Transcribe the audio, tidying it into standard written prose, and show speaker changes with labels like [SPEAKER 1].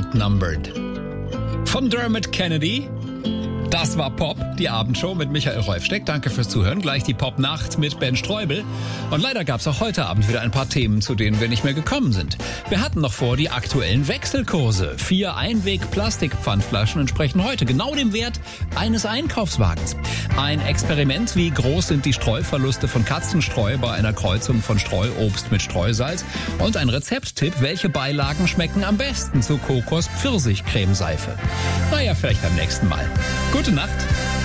[SPEAKER 1] Outnumbered. Von Dermot Kennedy. Das war Pop, die Abendshow mit Michael Rolfsteck. Danke fürs Zuhören. Gleich die Pop-Nacht mit Ben Streubel. Und leider gab es auch heute Abend wieder ein paar Themen, zu denen wir nicht mehr gekommen sind. Wir hatten noch vor die aktuellen Wechselkurse. 4 Einweg-Plastikpfandflaschen entsprechen heute genau dem Wert eines Einkaufswagens. Ein Experiment, wie groß sind die Streuverluste von Katzenstreu bei einer Kreuzung von Streuobst mit Streusalz. Und ein Rezepttipp, welche Beilagen schmecken am besten zu Kokos-Pfirsich-Cremeseife. Naja, vielleicht beim nächsten Mal. Gute Nacht.